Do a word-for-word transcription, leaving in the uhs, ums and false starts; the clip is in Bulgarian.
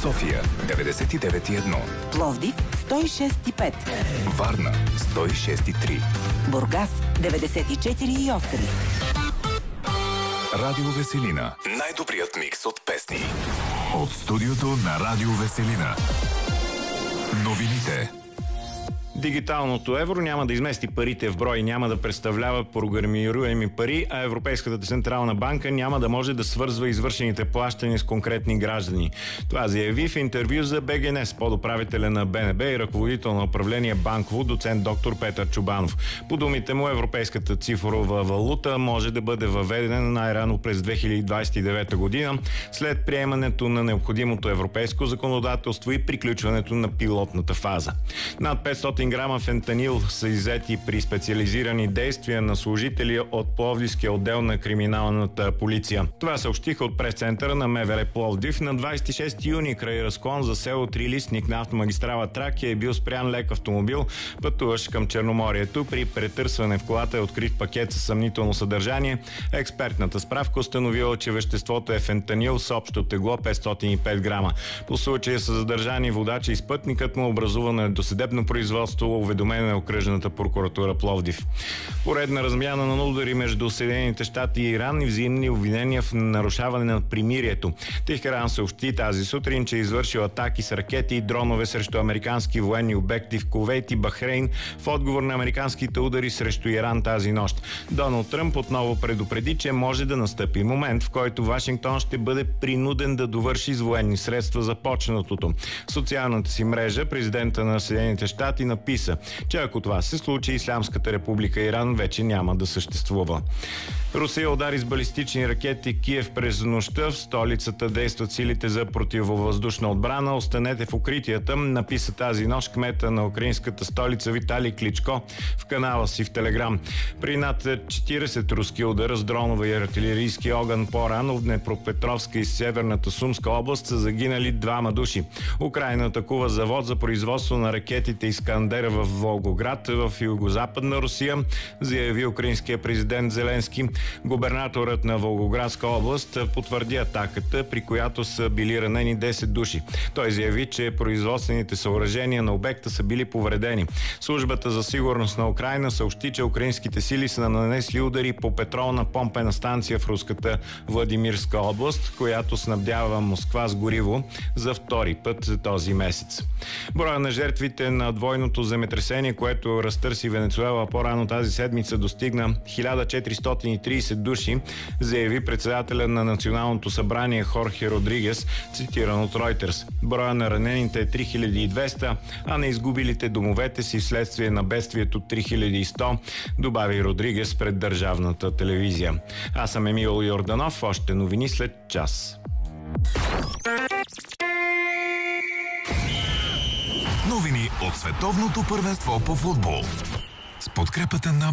София деветдесет и девет и едно, Пловдив сто и шест и пет, Варна сто и шест и три, Бургас деветдесет и четири и осем. Радио Веселина. Най-добрият микс от песни. От студиото на Радио Веселина. Новините. Дигиталното евро няма да измести парите в брой, няма да представлява програмируеми пари, а Европейската централна банка няма да може да свързва извършените плащания с конкретни граждани. Това заяви в интервю за БГНС подуправителя на БНБ и ръководител на управление банково доцент доктор Петър Чубанов. По думите му, европейската цифрова валута може да бъде въведена най-рано през две хиляди двадесет и девета година, след приемането на необходимото европейско законодателство и приключването на пилотната фаза. Над петстотин грама фентанил са иззети при специализирани действия на служители от Пловдивския отдел на криминалната полиция. Това съобщиха от прес-центъра на МВР Пловдив. На двадесет и шести юни край разклон за село Трилистник на автомагистрала Тракия е бил спрян лек автомобил, пътуващ към Черноморието. При претърсване в колата е открит пакет със съмнително съдържание. Експертната справка установила, че веществото е фентанил с общо тегло петстотин и пет грама. По случая са задържани водача и спътникът му, образувано е досъдебно производство, уведомена е окръжната прокуратура Пловдив. Поредна размяна на удари между Съединените щати и Иран и взаимни обвинения в нарушаване на примирието. Техеран съобщи тази сутрин, че е извършил атаки с ракети и дронове срещу американски военни обекти в Кувейт и Бахрейн в отговор на американските удари срещу Иран тази нощ. Доналд Тръмп отново предупреди, че може да настъпи момент, в който Вашингтон ще бъде принуден да довърши с военни средства започнатото. В социалната си мрежа президента на Съединените щати написа, че ако това се случи, Ислямската република Иран вече няма да съществува. Русия удари с балистични ракети Киев през нощта. В столицата действат силите за противовъздушна отбрана. Останете в укритията, написа тази нощ кмета на украинската столица Виталий Кличко в канала си в Телеграм. При над четиридесет руски удара с дронове и артилерийски огън по-рано в Днепропетровска и Северната Сумска област са загинали двама души. Украйна атакува завод за производство на ракетите Искандер в Волгоград, в югозападна Русия, заяви украинския президент Зеленски. Губернаторът на Волгоградска област потвърди атаката, при която са били ранени десет души. Той заяви, че производствените съоръжения на обекта са били повредени. Службата за сигурност на Украйна съобщи, че украинските сили са нанесли удари по петролна помпена станция в руската Владимирска област, която снабдява Москва с гориво за втори път този месец. Броя на жертвите на двойното земетресение, което разтърси Венецуела по-рано тази седмица, достигна хиляда четиристотин и тридесет души, заяви председателя на Националното събрание Хорхе Родригес, цитиран от Reuters. Броя на ранените е три хиляди и двеста, а на изгубилите домовете си вследствие на бедствието три хиляди и сто, добави Родригес пред държавната телевизия. Аз съм Емил Йорданов, още новини след час. Новини от световното първенство по футбол с подкрепата на